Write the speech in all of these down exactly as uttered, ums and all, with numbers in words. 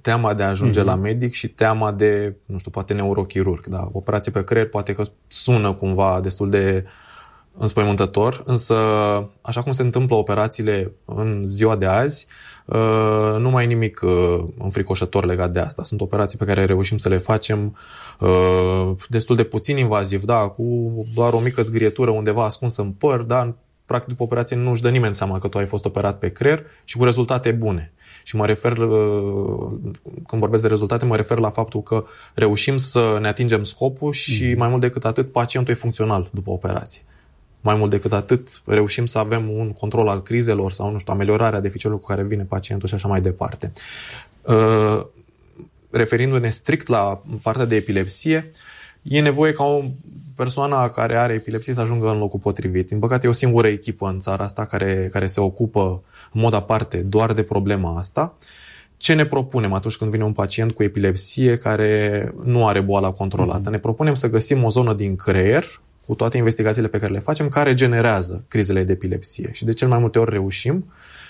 teama de a ajunge mm-hmm. la medic și teama de, nu știu, poate neurochirurg. Da? Operație pe creier poate că sună cumva destul de înspăimântător, însă așa cum se întâmplă operațiile în ziua de azi, nu mai e nimic înfricoșător legat de asta. Sunt operații pe care reușim să le facem destul de puțin invaziv, da, cu doar o mică zgrietură undeva ascunsă în păr, dar practic după operație nu își dă nimeni seama că tu ai fost operat pe creier și cu rezultate bune. Și mă refer, când vorbesc de rezultate, mă refer la faptul că reușim să ne atingem scopul și mai mult decât atât, pacientul e funcțional după operație. Mai mult decât atât, reușim să avem un control al crizelor sau, nu știu, ameliorarea deficitelor cu care vine pacientul și așa mai departe. Referindu-ne strict la partea de epilepsie, e nevoie ca o persoană care are epilepsie să ajungă în locul potrivit. Din păcate, e o singură echipă în țara asta care, care se ocupă în mod aparte doar de problema asta. Ce ne propunem atunci când vine un pacient cu epilepsie care nu are boala controlată? Mm-hmm. Ne propunem să găsim o zonă din creier, cu toate investigațiile pe care le facem, care generează crizele de epilepsie. Și de cel mai multe ori reușim.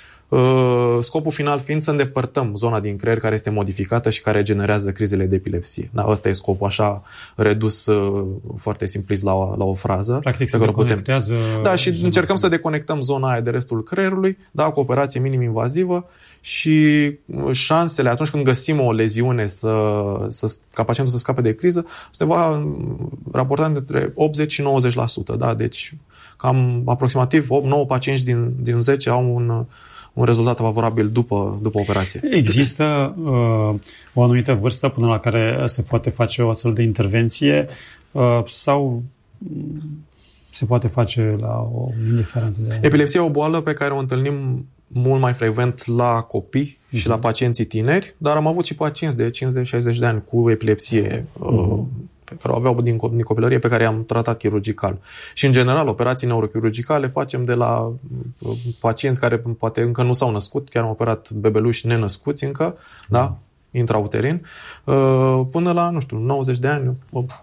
Scopul final fiind să îndepărtăm zona din creier care este modificată și care generează crizele de epilepsie. Da, ăsta e scopul, așa redus foarte simplist la o, la o frază. Practic se deconectează... Da, și încercăm să deconectăm zona aia de restul creierului, da, cu operație minim-invazivă și șansele, atunci când găsim o leziune să, să, ca pacientul să scape de criză, se va raporta între optzeci și nouăzeci la sută. Da? Deci cam aproximativ opt nouă pacienți din, din zece au un, un rezultat favorabil după, după operație. Există uh, o anumită vârstă până la care se poate face o astfel de intervenție uh, sau se poate face la o indiferent de... Epilepsia e o boală pe care o întâlnim mult mai frecvent la copii uh-huh. și la pacienții tineri, dar am avut și pacienți de cincizeci șaizeci de ani cu epilepsie uh-huh. pe care o aveau din, din copilărie, pe care i-am tratat chirurgical. Și în general, operații neurochirurgicale facem de la pacienți care poate încă nu s-au născut, chiar am operat bebeluși nenăscuți încă, uh-huh. da, intrauterin, până la, nu știu, nouăzeci de ani.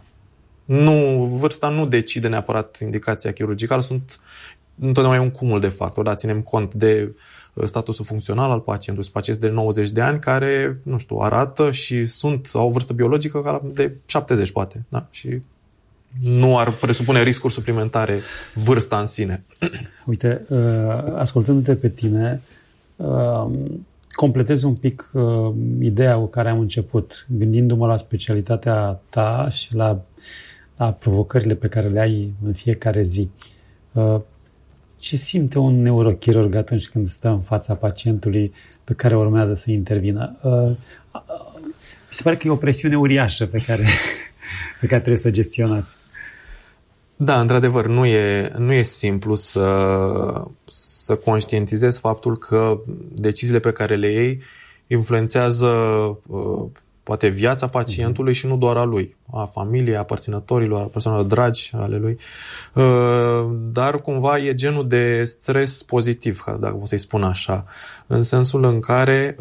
Nu, vârsta nu decide neapărat indicația chirurgicală, sunt întotdeauna un cumul de factori, da, ținem cont de statusul funcțional al pacientului. Sunt pacienți de nouăzeci de ani care, nu știu, arată și sunt, au o vârstă biologică de șaptezeci, poate, da, și nu ar presupune riscuri suplimentare vârsta în sine. Uite, ascultându-te pe tine, completez un pic ideea cu care am început, gândindu-mă la specialitatea ta și la, la provocările pe care le ai în fiecare zi. Ce simte un neurochirurg atunci când stă în fața pacientului pe care urmează să intervină? Mi se pare că e o presiune uriașă pe care, pe care trebuie să o gestionați. Da, într-adevăr, nu e, nu e simplu să, să conștientizezi faptul că deciziile pe care le iei influențează poate viața pacientului și nu doar a lui, a familiei, a aparținătorilor, a persoanelor dragi ale lui, dar cumva e genul de stres pozitiv, dacă o să-i spun așa, în sensul în care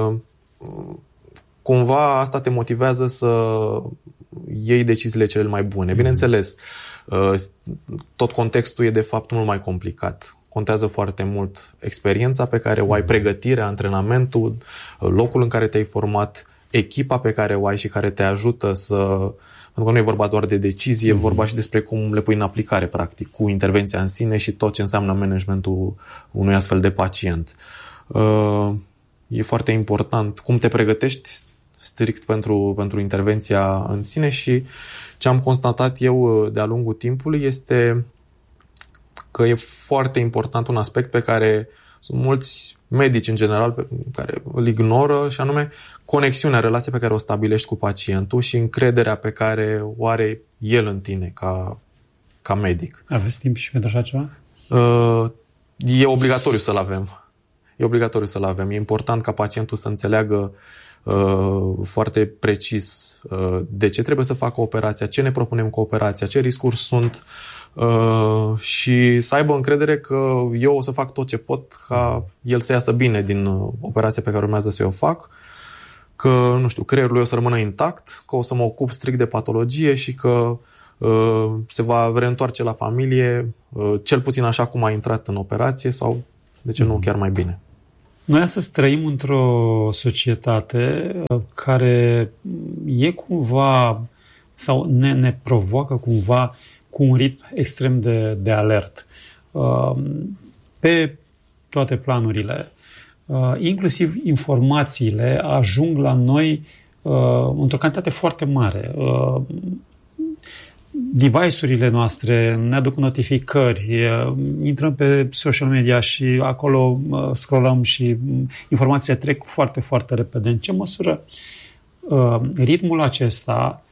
cumva asta te motivează să iei deciziile cele mai bune. Bineînțeles, tot contextul e de fapt mult mai complicat. Contează foarte mult experiența pe care o ai, pregătirea, antrenamentul, locul în care te-ai format, echipa pe care o ai și care te ajută să... Pentru că nu e vorba doar de decizie, e vorba și despre cum le pui în aplicare, practic, cu intervenția în sine și tot ce înseamnă managementul unui astfel de pacient. E foarte important cum te pregătești strict pentru, pentru intervenția în sine și ce am constatat eu de-a lungul timpului este că e foarte important un aspect pe care sunt mulți medici în general pe care îl ignoră și anume conexiunea, relația pe care o stabilești cu pacientul și încrederea pe care o are el în tine ca, ca medic. Aveți timp și pentru așa ceva? E obligatoriu să-l avem. E obligatoriu să-l avem. E important ca pacientul să înțeleagă uh, foarte precis uh, de ce trebuie să facă operația, ce ne propunem cu operația, ce riscuri sunt uh, și să aibă încredere că eu o să fac tot ce pot ca el să iasă bine din operația pe care urmează să o fac, că, nu știu, creierul lui o să rămână intact, că o să mă ocup strict de patologie și că uh, se va reîntoarce la familie uh, cel puțin așa cum a intrat în operație sau, de ce nu, chiar mai bine. Noi astăzi trăim într-o societate care e cumva sau ne, ne provoacă cumva cu un ritm extrem de, de alert. Pe toate planurile, inclusiv informațiile ajung la noi într-o cantitate foarte mare. Device-urile noastre ne aduc notificări, intrăm pe social media și acolo scrollăm și informațiile trec foarte, foarte repede. În ce măsură ritmul acesta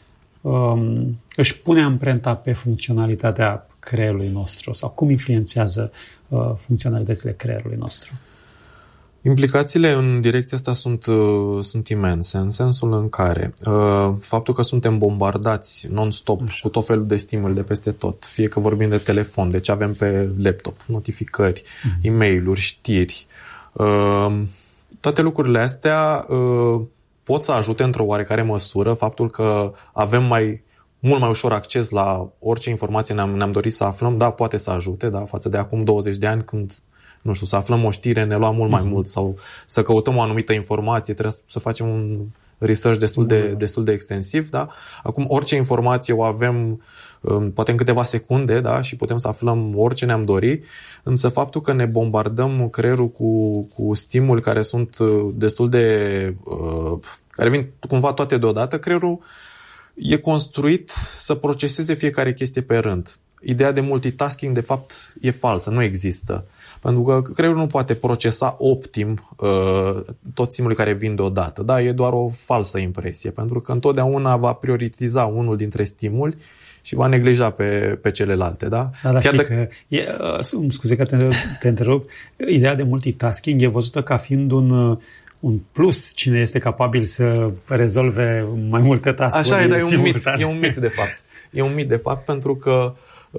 își pune amprenta pe funcționalitatea creierului nostru sau cum influențează funcționalitățile creierului nostru? Implicațiile în direcția asta sunt, uh, sunt imense, în sensul în care uh, faptul că suntem bombardați non-stop Așa. cu tot felul de stimuli de peste tot, fie că vorbim de telefon, de ce avem pe laptop, notificări, mm-hmm. e-mail-uri, știri, uh, toate lucrurile astea uh, pot să ajute într-o oarecare măsură faptul că avem mai mult mai ușor acces la orice informație ne-am, ne-am dorit să aflăm, da, poate să ajute, da, față de acum douăzeci de ani când nu știu, să aflăm o știre ne lua mult mai uh-huh. mult sau să căutăm o anumită informație, trebuie să facem un research destul de, destul de extensiv, da? Acum orice informație o avem poate în câteva secunde, da? Și putem să aflăm orice ne-am dori, însă faptul că ne bombardăm creierul cu, cu stimuli care sunt destul de... Uh, care vin cumva toate deodată, creierul e construit să proceseze fiecare chestie pe rând. Ideea de multitasking, de fapt, e falsă, nu există. Pentru că creierul nu poate procesa optim uh, toți stimulii care vin deodată. Da, e doar o falsă impresie, pentru că întotdeauna va prioritiza unul dintre stimuli și va neglija pe, pe celelalte. Da? Da, dar Chiar știi că, e, uh, scuze că te, te întrerup, ideea de multitasking e văzută ca fiind un... un plus, cine este capabil să rezolve mai multe task-uri. Așa e, dar e un mit, e un mit de fapt. E un mit de fapt pentru că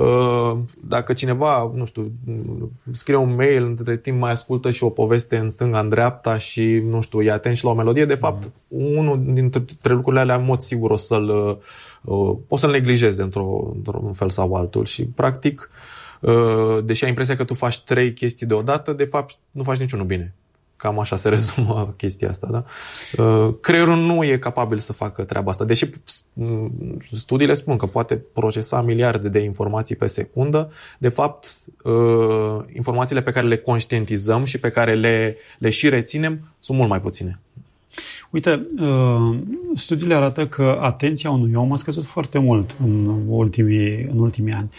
dacă cineva, nu știu, scrie un mail, între timp mai ascultă și o poveste în stânga, în dreapta și, nu știu, e atent și la o melodie, de fapt, mm. unul dintre lucrurile alea, în mod sigur, o să-l poți să-l neglijeze într-o, într-un fel sau altul și, practic, deși ai impresia că tu faci trei chestii deodată, de fapt, nu faci niciunul bine. Cam așa se rezumă chestia asta, da? Creierul nu e capabil să facă treaba asta, deși studiile spun că poate procesa miliarde de informații pe secundă. De fapt, informațiile pe care le conștientizăm și pe care le, le și reținem sunt mult mai puține. Uite, studiile arată că atenția unui om a scăzut foarte mult în ultimii, în ultimii ani.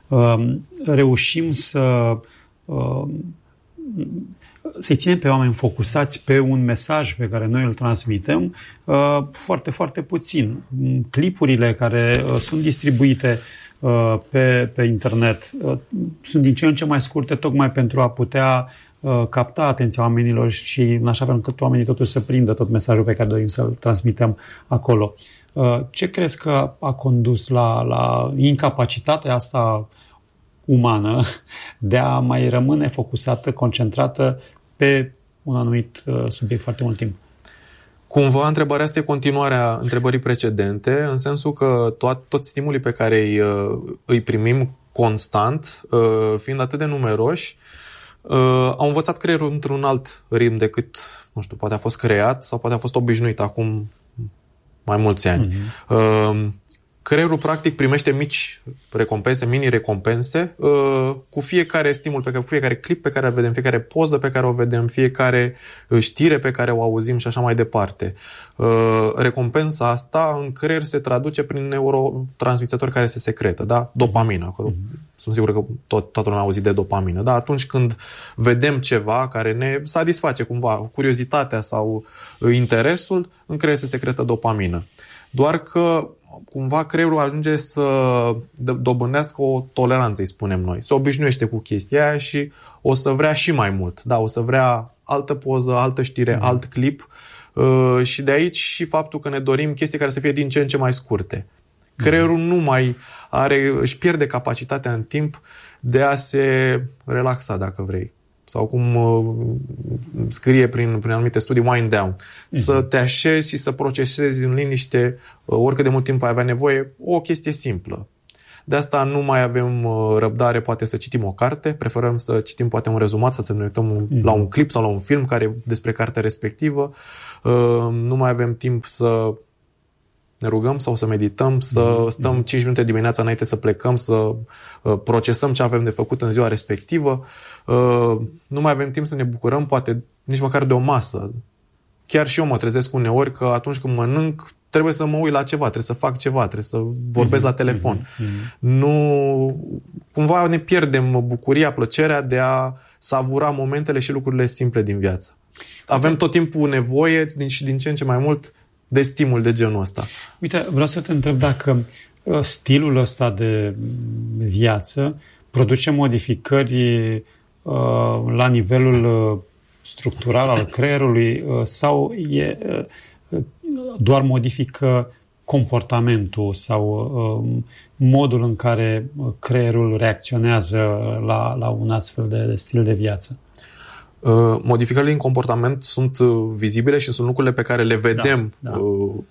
Reușim să... să-i ținem pe oameni focusați pe un mesaj pe care noi îl transmitem uh, foarte, foarte puțin. Clipurile care uh, sunt distribuite uh, pe, pe internet uh, sunt din ce în ce mai scurte, tocmai pentru a putea uh, capta atenția oamenilor și în așa fel încât oamenii totuși să prindă tot mesajul pe care dorim să-l transmitem acolo. Uh, ce crezi că a condus la, la incapacitatea asta umană de a mai rămâne focusată, concentrată pe un anumit uh, subiect foarte mult timp? Cumva, întrebarea asta e continuarea întrebării precedente, în sensul că to- toți stimulii pe care îi, uh, îi primim constant, uh, fiind atât de numeroși, uh, au învățat creierul într-un alt ritm decât, nu știu, poate a fost creat sau poate a fost obișnuit acum mai mulți ani. Uh-huh. Uh, Creierul, practic, primește mici recompense, mini-recompense uh, cu fiecare stimul, pe care, cu fiecare clip pe care îl vedem, fiecare poză pe care o vedem, fiecare știre pe care o auzim și așa mai departe. Uh, recompensa asta în creier se traduce prin neurotransmițători care se secretă, da? Dopamină. Mm-hmm. Sunt sigur că tot, toată lumea a auzit de dopamină. Da? Atunci când vedem ceva care ne satisface cumva curiozitatea sau interesul, în creier se secretă dopamină. Doar că cumva creierul ajunge să dobândească o toleranță, îi spunem noi. Se obișnuiește cu chestia aia și o să vrea și mai mult. Da, o să vrea altă poză, altă știre, mm. alt clip uh, și de aici și faptul că ne dorim chestii care să fie din ce în ce mai scurte. Creierul mm. nu mai are, își pierde capacitatea în timp de a se relaxa, dacă vrei. Sau cum uh, scrie prin, prin anumite studii, wind down. Mm-hmm. Să te așezi și să procesezi în liniște, uh, oricât de mult timp ai avea nevoie, o chestie simplă. De asta nu mai avem răbdare poate să citim o carte, preferăm să citim poate un rezumat, să ne uităm mm-hmm. la un clip sau la un film care e despre cartea respectivă. Nu mai avem timp să ne rugăm sau să medităm, să mm-hmm. stăm cinci minute dimineața înainte să plecăm, să procesăm ce avem de făcut în ziua respectivă. Nu mai avem timp să ne bucurăm poate nici măcar de o masă. Chiar și eu mă trezesc uneori că atunci când mănânc trebuie să mă uit la ceva, trebuie să fac ceva, trebuie să vorbesc mm-hmm. la telefon. Mm-hmm. Nu, cumva ne pierdem bucuria, plăcerea de a savura momentele și lucrurile simple din viață. Avem tot timpul nevoie din, și din ce în ce mai mult de stimul de genul ăsta. Uite, vreau să te întreb dacă stilul ăsta de viață produce modificări uh, la nivelul structural al creierului uh, sau e, uh, doar modifică comportamentul sau uh, modul în care creierul reacționează la, la un astfel de, de stil de viață? Modificările în comportament sunt vizibile și sunt lucrurile pe care le vedem da, da.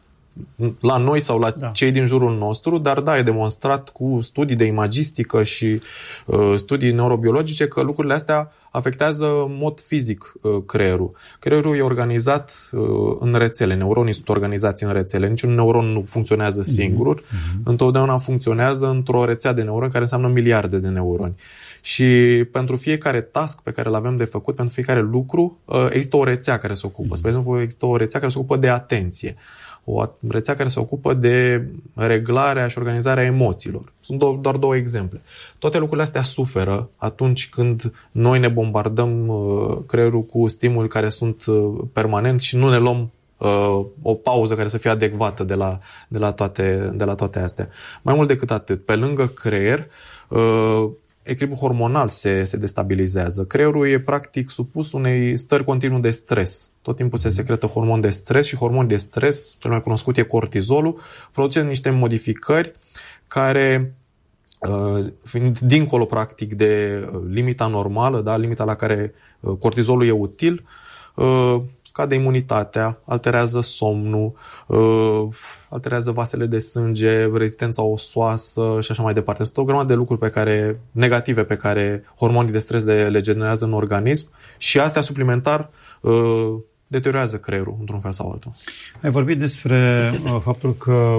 la noi sau la da. cei din jurul nostru, dar da, e demonstrat cu studii de imagistică și uh, studii neurobiologice că lucrurile astea afectează în mod fizic uh, creierul. Creierul e organizat uh, în rețele, neuronii sunt organizați în rețele, niciun neuron nu funcționează singur, mm-hmm. întotdeauna funcționează într-o rețea de neuroni care înseamnă miliarde de neuroni. Și pentru fiecare task pe care îl avem de făcut, pentru fiecare lucru, există o rețea care se ocupă. Spre exemplu, există o rețea care se ocupă de atenție. O rețea care se ocupă de reglarea și organizarea emoțiilor. Sunt do- doar două exemple. Toate lucrurile astea suferă atunci când noi ne bombardăm creierul cu stimuli care sunt permanenți și nu ne luăm uh, o pauză care să fie adecvată de la, de la, toate, de la toate astea. Mai mult decât atât, pe lângă creier, uh, echilibrul hormonal se, se destabilizează. Creierul e practic supus unei stări continuu de stres. Tot timpul se secretă hormon de stres și hormon de stres, cel mai cunoscut e cortizolul, produce niște modificări care, fiind dincolo practic de limita normală, da, limita la care cortizolul e util, scade imunitatea, alterează somnul, alterează vasele de sânge, rezistența osoasă și așa mai departe. Sunt o grămadă de lucruri pe care, negative pe care hormonii de stres le generează în organism și astea suplimentar deteriorează creierul într-un fel sau altul. Ai vorbit despre faptul că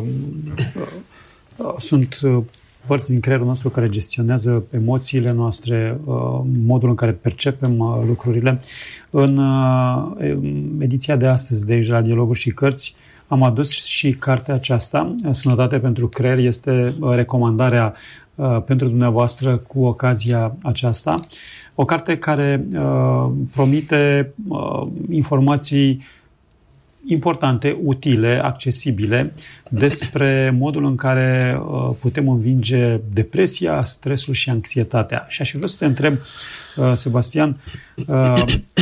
sunt părți din creierul nostru care gestionează emoțiile noastre, modul în care percepem lucrurile. În ediția de astăzi de aici la Dialoguri și Cărți am adus și cartea aceasta, Sănătate pentru creier, este recomandarea pentru dumneavoastră cu ocazia aceasta. O carte care promite informații importante, utile, accesibile despre modul în care uh, putem învinge depresia, stresul și anxietatea. Și aș vrea să te întreb, uh, Sebastian, uh,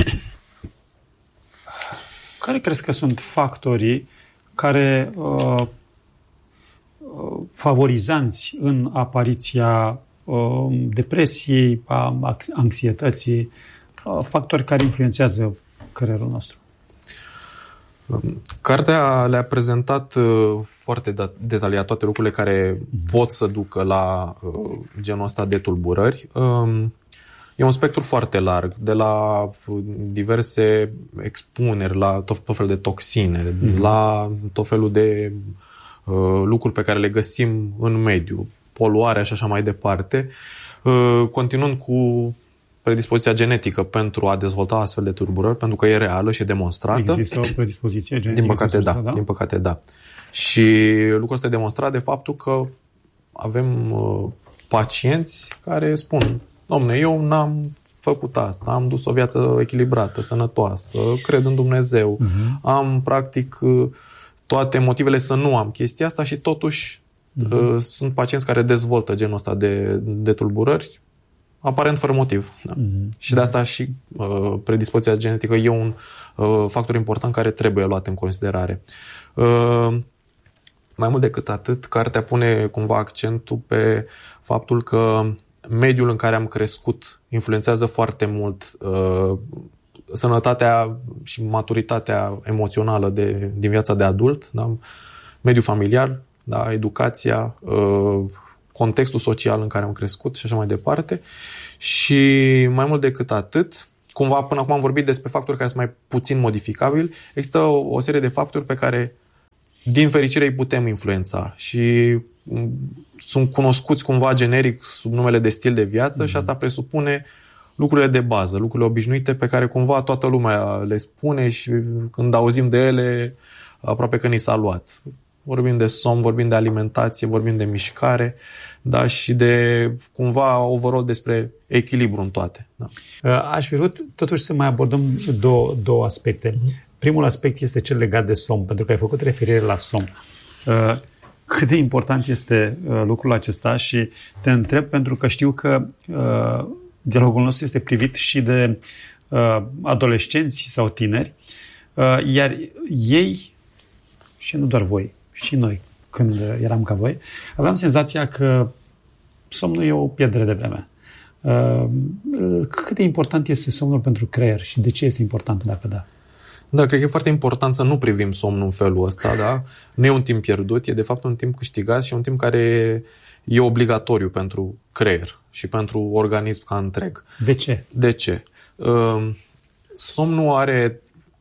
care crezi că sunt factorii care uh, favorizanți în apariția uh, depresiei, a anxietății, uh, factori care influențează creierul nostru? Cartea le-a prezentat foarte detaliat toate lucrurile care pot să ducă la genul ăsta de tulburări. E un spectru foarte larg, de la diverse expuneri, la tot, tot felul de toxine, mm-hmm. la tot felul de lucruri pe care le găsim în mediu, poluarea și așa mai departe, continuând cu predispoziția genetică pentru a dezvolta astfel de tulburări, pentru că e reală și e demonstrată. Există o predispoziție genetică? Din păcate, da, da. Din păcate, da. Și lucrul ăsta e demonstrat de faptul că avem uh, pacienți care spun: dom'le, eu n-am făcut asta, am dus o viață echilibrată, sănătoasă, cred în Dumnezeu, uh-huh. am practic toate motivele să nu am chestia asta și totuși uh-huh. uh, sunt pacienți care dezvoltă genul ăsta de, de tulburări aparent fără motiv. Da. Mm-hmm. Și de asta și uh, predispoziția genetică e un uh, factor important care trebuie luat în considerare. Uh, mai mult decât atât, cartea pune cumva accentul pe faptul că mediul în care am crescut influențează foarte mult uh, sănătatea și maturitatea emoțională de, din viața de adult, da? Mediul familiar, da? Educația, uh, contextul social în care am crescut și așa mai departe. Și mai mult decât atât, cumva până acum am vorbit despre factori care sunt mai puțin modificabili, există o, o serie de factori pe care din fericire îi putem influența și sunt cunoscuți cumva generic sub numele de stil de viață mm-hmm. și asta presupune lucrurile de bază, lucrurile obișnuite pe care cumva toată lumea le spune și când auzim de ele aproape că ni s-a luat. Vorbim de somn, vorbim de alimentație, vorbim de mișcare, da, și de cumva overall despre echilibru în toate. Da. Aș fi vrut totuși să mai abordăm două, două aspecte. Mm-hmm. Primul aspect este cel legat de somn, pentru că ai făcut referire la somn. Cât de important este lucrul acesta și te întreb pentru că știu că dialogul nostru este privit și de adolescenți sau tineri, iar ei, și nu doar voi, și noi, când eram ca voi, aveam senzația că somnul e o pierdere de vreme. Cât de important este somnul pentru creier și de ce este important, dacă da? Da, cred că e foarte important să nu privim somnul în felul ăsta, da? Nu e un timp pierdut, e de fapt un timp câștigat și un timp care e obligatoriu pentru creier și pentru organism ca întreg. De ce? De ce? Somnul are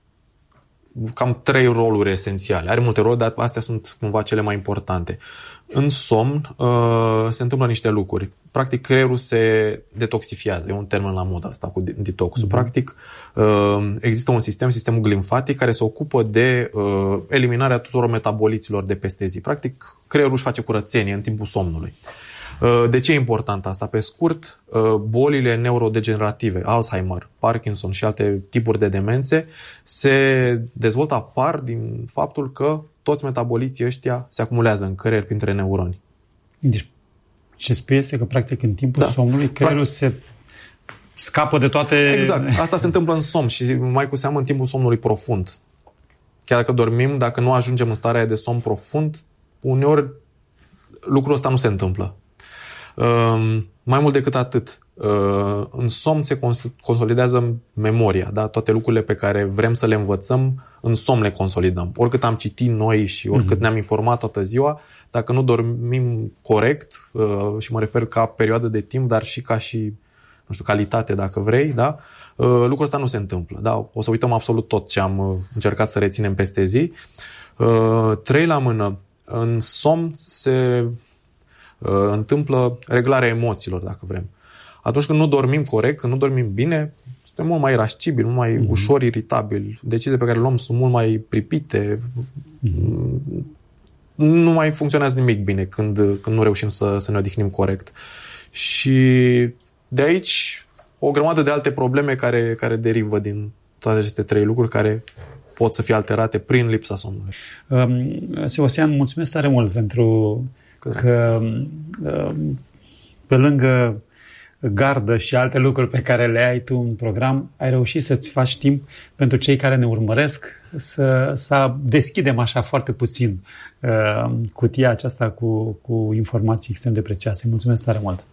cam trei roluri esențiale. Are multe roluri, dar astea sunt cumva cele mai importante. În somn uh, se întâmplă niște lucruri. Practic, creierul se detoxifiază. E un termen la modă asta cu detoxul. Mm-hmm. Practic, uh, există un sistem, sistemul glimfatic, care se ocupă de uh, eliminarea tuturor metaboliților de peste zi. Practic, creierul își face curățenie în timpul somnului. De ce e important asta? Pe scurt, bolile neurodegenerative, Alzheimer, Parkinson și alte tipuri de demențe se dezvoltă, apar din faptul că toți metaboliții ăștia se acumulează în creier printre neuroni. Deci, ce spui este că, practic, în timpul da. somnului, creierul se scapă de toate... Exact. Asta se întâmplă în somn și mai cu seamă în timpul somnului profund. Chiar dacă dormim, dacă nu ajungem în starea de somn profund, uneori lucrul ăsta nu se întâmplă. Uh, mai mult decât atât, uh, în somn se cons- consolidează memoria, da? Toate lucrurile pe care vrem să le învățăm, în somn le consolidăm. Oricât am citit noi și oricât mm-hmm. ne-am informat toată ziua, dacă nu dormim corect, uh, și mă refer ca perioadă de timp, dar și ca și, nu știu, calitate, dacă vrei, da? Uh, lucrul ăsta nu se întâmplă. Da? O să uităm absolut tot ce am uh, încercat să reținem peste zi. Uh, trei la mână, în somn se întâmplă reglarea emoțiilor, dacă vrem. Atunci când nu dormim corect, când nu dormim bine, suntem mult mai irascibili, mult mai mm-hmm. ușor iritabili. Deciziile pe care le luăm sunt mult mai pripite. Mm-hmm. Nu mai funcționează nimic bine când, când nu reușim să, să ne odihnim corect. Și de aici o grămadă de alte probleme care, care derivă din toate aceste trei lucruri care pot să fie alterate prin lipsa somnului. Um, Sebastian, mulțumesc tare mult pentru că pe lângă gardă și alte lucruri pe care le ai tu în program, ai reușit să-ți faci timp pentru cei care ne urmăresc să, să deschidem așa foarte puțin uh, cutia aceasta cu, cu informații extrem de prețioase. Mulțumesc tare mult!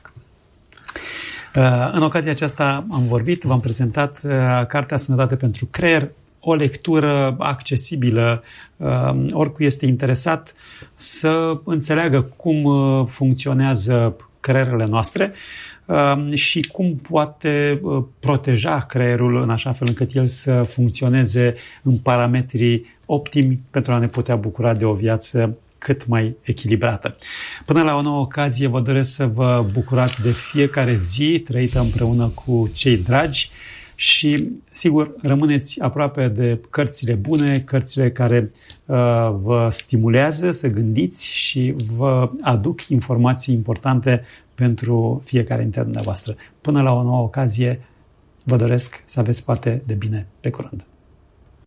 Uh, în ocazia aceasta am vorbit, v-am prezentat uh, Cartea Sănătate pentru Creier, o lectură accesibilă, oricui este interesat să înțeleagă cum funcționează creierele noastre și cum poate proteja creierul în așa fel încât el să funcționeze în parametrii optimi pentru a ne putea bucura de o viață cât mai echilibrată. Până la o nouă ocazie, vă doresc să vă bucurați de fiecare zi trăită împreună cu cei dragi și, sigur, rămâneți aproape de cărțile bune, cărțile care uh, vă stimulează să gândiți și vă aduc informații importante pentru fiecare dintre dumneavoastră. Până la o nouă ocazie, vă doresc să aveți parte de bine. Pe curând!